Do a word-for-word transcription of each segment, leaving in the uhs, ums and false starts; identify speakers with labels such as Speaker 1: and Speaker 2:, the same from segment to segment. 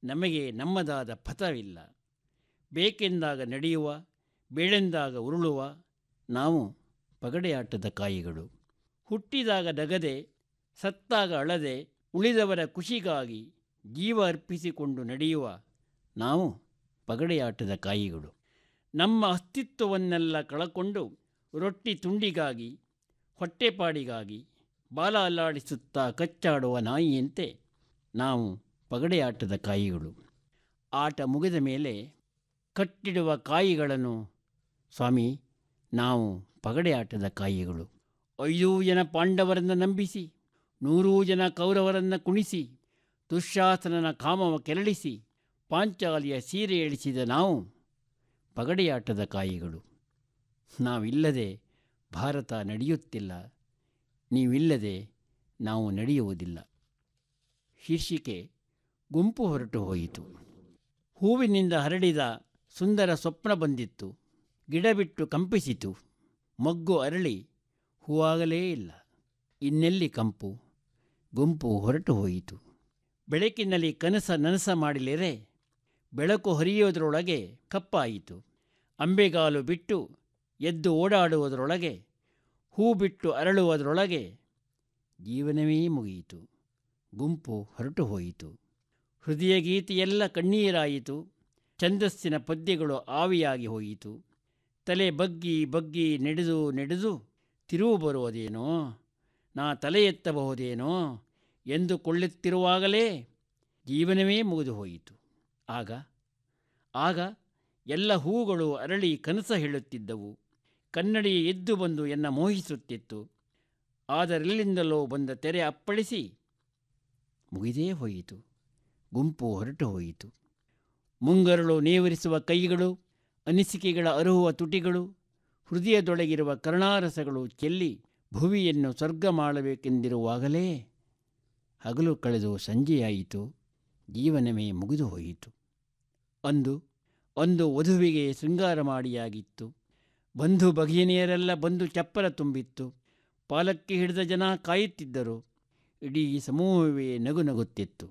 Speaker 1: ನಮಗೆ ನಮ್ಮದಾದ ಪಥವಿಲ್ಲ. ಬೇಕೆಂದಾಗ ನಡೆಯುವ, ಬೇಳೆಂದಾಗ ಉರುಳುವ ನಾವು ಪಗಡೆಯಾಟದ ಕಾಯಿಗಳು. ಹುಟ್ಟಿದಾಗ ನಗದೆ, ಸತ್ತಾಗ ಅಳದೆ, ಉಳಿದವರ ಖುಷಿಗಾಗಿ ಜೀವ ಅರ್ಪಿಸಿಕೊಂಡು ನಡೆಯುವ ನಾವು ಪಗಡೆಯಾಟದ ಕಾಯಿಗಳು. ನಮ್ಮ ಅಸ್ತಿತ್ವವನ್ನೆಲ್ಲ ಕಳಕೊಂಡು ರೊಟ್ಟಿ ತುಂಡಿಗಾಗಿ, ಹೊಟ್ಟೆಪಾಡಿಗಾಗಿ ಬಾಲ ಅಲ್ಲಾಡಿಸುತ್ತಾ ಕಚ್ಚಾಡುವ ನಾಯಿಯಂತೆ ನಾವು ಪಗಡೆಯಾಟದ ಕಾಯಿಗಳು. ಆಟ ಮುಗಿದ ಮೇಲೆ ಕಟ್ಟಿಡುವ ಕಾಯಿಗಳನ್ನು, ಸ್ವಾಮಿ ನಾವು ಪಗಡೆಯಾಟದ ಕಾಯಿಗಳು. ಐದೂ ಜನ ಪಾಂಡವರನ್ನು ನಂಬಿಸಿ, ನೂರೂ ಜನ ಕೌರವರನ್ನು ಕುಣಿಸಿ, ದುಶ್ಯಾಸನನ ಕಾಮವ ಕೆರಳಿಸಿ, ಪಾಂಚಾಲಿಯ ಸೀರೆ ಎಳಿಸಿದ ನಾವು ಪಗಡೆಯಾಟದ ಕಾಯಿಗಳು. ನಾವಿಲ್ಲದೆ ಭಾರತ ನಡೆಯುತ್ತಿಲ್ಲ, ನೀವಿಲ್ಲದೆ ನಾವು ನಡೆಯುವುದಿಲ್ಲ. ಶೀರ್ಷಿಕೆ ಗುಂಪು ಹೊರಟು ಹೋಯಿತು. ಹೂವಿನಿಂದ ಹರಡಿದ ಸುಂದರ ಸ್ವಪ್ನ ಬಂದಿತ್ತು. ಗಿಡ ಬಿಟ್ಟು ಕಂಪಿಸಿತು. ಮೊಗ್ಗು ಅರಳಿ ಹೂವಾಗಲೇ ಇಲ್ಲ. ಇನ್ನೆಲ್ಲಿ ಕಂಪು? ಗುಂಪು ಹೊರಟು ಹೋಯಿತು. ಬೆಳಕಿನಲ್ಲಿ ಕನಸ ನನಸ ಮಾಡಲಿರೆ ಬೆಳಕು ಹರಿಯೋದರೊಳಗೆ ಕಪ್ಪಾಯಿತು. ಅಂಬೆಗಾಲು ಬಿಟ್ಟು ಎದ್ದು ಓಡಾಡುವುದರೊಳಗೆ, ಹೂ ಬಿಟ್ಟು ಅರಳುವುದರೊಳಗೆ ಜೀವನವೇ ಮುಗಿಯಿತು. ಗುಂಪು ಹೊರಟು ಹೋಯಿತು. ಹೃದಯ ಗೀತೆಯೆಲ್ಲ ಕಣ್ಣೀರಾಯಿತು. ಛಂದಸ್ಸಿನ ಪದ್ಯಗಳು ಆವಿಯಾಗಿ ಹೋಯಿತು. ತಲೆ ಬಗ್ಗಿ ಬಗ್ಗಿ ನಡೆದು ನಡೆದು ತಿರುವು ಬರುವುದೇನೋ, ನಾ ತಲೆ ಎತ್ತಬಹುದೇನೋ ಎಂದುಕೊಳ್ಳುತ್ತಿರುವಾಗಲೇ ಜೀವನವೇ ಮುಗಿದು ಹೋಯಿತು. ಆಗ ಆಗ ಎಲ್ಲ ಹೂಗಳು ಅರಳಿ ಕನಸ ಹೇಳುತ್ತಿದ್ದವು. ಕನ್ನಡಿ ಎದ್ದು ಬಂದು ಎನ್ನ ಮೋಹಿಸುತ್ತಿತ್ತು. ಆದರೆಲ್ಲಿಂದಲೋ ಬಂದ ತೆರೆ ಅಪ್ಪಳಿಸಿ ಮುಗಿದೇ ಹೋಯಿತು. ಗುಂಪು ಹೊರಟು ಹೋಯಿತು. ಮುಂಗರಳು ನೇವರಿಸುವ ಕೈಗಳು, ಅನಿಸಿಕೆಗಳ ಅರುಹುವ ತುಟಿಗಳು, ಹೃದಯದೊಳಗಿರುವ ಕರುಣಾರಸಗಳು ಚೆಲ್ಲಿ ಭುವಿಯನ್ನು ಸ್ವರ್ಗ ಮಾಡಬೇಕೆಂದಿರುವಾಗಲೇ ಹಗಲು ಕಳೆದು ಸಂಜೆಯಾಯಿತು. ಜೀವನವೇ ಮುಗಿದು ಹೋಯಿತು. ಅಂದು ಒಂದು ವಧುವಿಗೆ ಶೃಂಗಾರ ಮಾಡಿಯಾಗಿತ್ತು. ಬಂಧು ಭಗಿನಿಯರೆಲ್ಲ ಬಂದು ಚಪ್ಪರ ತುಂಬಿತ್ತು. ಪಾಲಕ್ಕೆ ಹಿಡಿದ ಜನ ಕಾಯುತ್ತಿದ್ದರು. ಇಡೀ ಸಮೂಹವೇ ನಗು ನಗುತ್ತಿತ್ತು.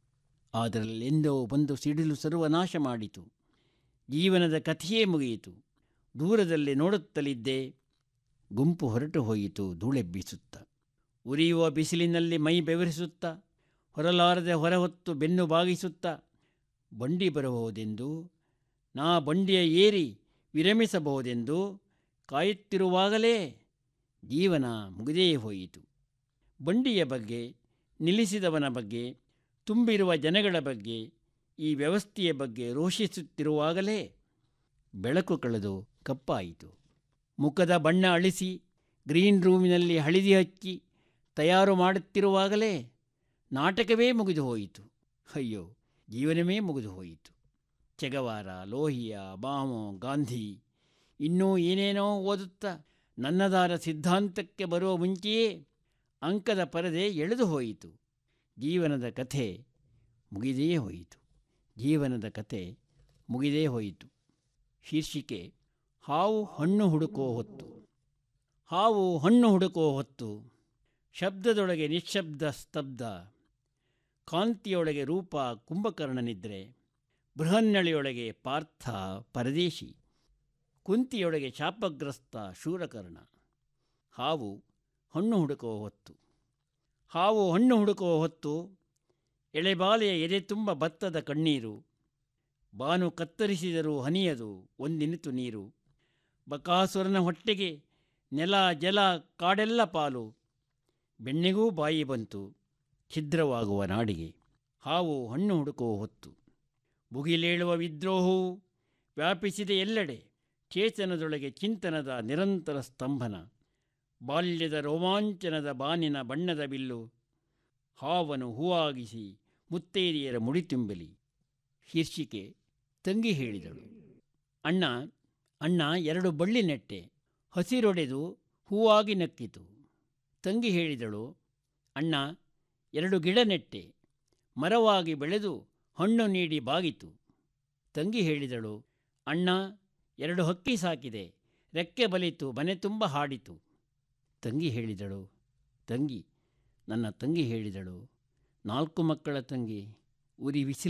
Speaker 1: ಅದರಲ್ಲೆಂದೋ ಬಂದು ಸಿಡಿಲು ಸರ್ವನಾಶ ಮಾಡಿತು. ಜೀವನದ ಕಥೆಯೇ ಮುಗಿಯಿತು. ದೂರದಲ್ಲಿ ನೋಡುತ್ತಲಿದ್ದೆ. ಗುಂಪು ಹೊರಟು ಹೋಯಿತು ಧೂಳೆಬ್ಬಿಸುತ್ತ. ಉರಿಯುವ ಬಿಸಿಲಿನಲ್ಲಿ ಮೈ ಬೆವರಿಸುತ್ತಾ, ಹೊರಲಾರದೆ ಹೊರಹೊತ್ತು ಬೆನ್ನು ಬಾಗಿಸುತ್ತಾ, ಬಂಡಿ ಬರಬಹುದೆಂದು, ನಾ ಬಂಡಿಯ ಏರಿ ವಿರಮಿಸಬಹುದೆಂದು ಕಾಯುತ್ತಿರುವಾಗಲೇ ಜೀವನ ಮುಗಿದೇ ಹೋಯಿತು. ಬಂಡಿಯ ಬಗ್ಗೆ, ನಿಲ್ಲಿಸಿದವನ ಬಗ್ಗೆ, ತುಂಬಿರುವ ಜನಗಳ ಬಗ್ಗೆ, ಈ ವ್ಯವಸ್ಥೆಯ ಬಗ್ಗೆ ರೋಷಿಸುತ್ತಿರುವಾಗಲೇ ಬೆಳಕು ಕಳೆದು ಕಪ್ಪಾಯಿತು. ಮುಖದ ಬಣ್ಣ ಅಳಿಸಿ ಗ್ರೀನ್ ರೂಮಿನಲ್ಲಿ ಹಳದಿ ಹಚ್ಚಿ ತಯಾರು ಮಾಡುತ್ತಿರುವಾಗಲೇ ನಾಟಕವೇ ಮುಗಿದು ಹೋಯಿತು. ಅಯ್ಯೋ, ಜೀವನವೇ ಮುಗಿದು ಹೋಯಿತು. ಚೆಗವಾರ, ಲೋಹಿಯಾ, ಮಾವೋ, ಗಾಂಧಿ ಇನ್ನೂ ಏನೇನೋ ಓದುತ್ತಾ ನನ್ನದಾದ ಸಿದ್ಧಾಂತಕ್ಕೆ ಬರುವ ಮುಂಚೆಯೇ ಅಂಕದ ಪರದೆ ಎಳೆದು ಹೋಯಿತು. ಜೀವನದ ಕಥೆ ಮುಗಿದೇ ಹೋಯಿತು. ಜೀವನದ ಕಥೆ ಮುಗಿದೇ ಹೋಯಿತು. ಶೀರ್ಷಿಕೆ ಹಾವು ಹಣ್ಣು ಹುಡುಕೋ ಹೊತ್ತು. ಹಾವು ಹಣ್ಣು ಹುಡುಕೋ ಹೊತ್ತು. ಶಬ್ದದೊಳಗೆ ನಿಶ್ಶಬ್ದ ಸ್ತಬ್ಧ. ಕಾಂತಿಯೊಳಗೆ ರೂಪ ಕುಂಭಕರ್ಣನಿದ್ರೆ. ಬೃಹನ್ನಳೆಯೊಳಗೆ ಪಾರ್ಥ ಪರದೇಶಿ. ಕುಂತಿಯೊಳಗೆ ಶಾಪಗ್ರಸ್ತ ಶೂರಕರ್ಣ. ಹಾವು ಹಣ್ಣು ಹುಡುಕೋ ಹೊತ್ತು. ಹಾವು ಹಣ್ಣು ಹುಡುಕೋ ಹೊತ್ತು. ಎಳೆಬಾಲೆಯ ಎದೆ ತುಂಬ ಭತ್ತದ ಕಣ್ಣೀರು. ಬಾನು ಕತ್ತರಿಸಿದರೂ ಹನಿಯದು ಒಂದಿನಿತು ನೀರು. ಬಕಾಸುರನ ಹೊಟ್ಟೆಗೆ ನೆಲ ಜಲ ಕಾಡೆಲ್ಲ ಪಾಲು. ಬೆಣ್ಣೆಗೂ ಬಾಯಿ ಬಂತು ಛಿದ್ರವಾಗುವ ನಾಡಿಗೆ. ಹಾವು ಹಣ್ಣು ಹುಡುಕೋ ಹೊತ್ತು. ಮುಗಿಲೇಳುವ ವಿದ್ರೋಹವು ವ್ಯಾಪಿಸಿದೆ ಎಲ್ಲೆಡೆ. ಚೇತನದೊಳಗೆ ಚಿಂತನದ ನಿರಂತರ ಸ್ತಂಭನ. ಬಾಲ್ಯದ ರೋಮಾಂಚನದ ಬಾನಿನ ಬಣ್ಣದ ಬಿಲ್ಲು. ಹಾವನ್ನು ಹೂವಾಗಿಸಿ ಮುತ್ತೈದೆಯರ ಮುಡಿ ತುಂಬಲಿ. ಶೀರ್ಷಿಕೆ ತಂಗಿ ಹೇಳಿದಳು. ಅಣ್ಣ ಅಣ್ಣ ಎರಡು ಬಳ್ಳಿ ನೆಟ್ಟೆ, ಹಸಿರೊಡೆದು ಹೂವಾಗಿ ನಕ್ಕಿತು. ತಂಗಿ ಹೇಳಿದಳು. ಅಣ್ಣ ಎರಡು ಗಿಡ ನೆಟ್ಟೆ, ಮರವಾಗಿ ಬೆಳೆದು ಹಣ್ಣು ನೀಡಿ ಬಾಗಿತು. ತಂಗಿ ಹೇಳಿದಳು. ಅಣ್ಣ ಎರಡು ಹಕ್ಕಿ ಸಾಕಿದೆ, ರೆಕ್ಕೆ ಬಲಿತು ಮನೆ ತುಂಬ ಹಾಡಿತು. ತಂಗಿ ಹೇಳಿದಳು. ತಂಗಿ ನನ್ನ ತಂಗಿ ಹೇಳಿದಳು. ನಾಲ್ಕು ಮಕ್ಕಳ ತಂಗಿ, ಉರಿ ಬಿಸಿಲು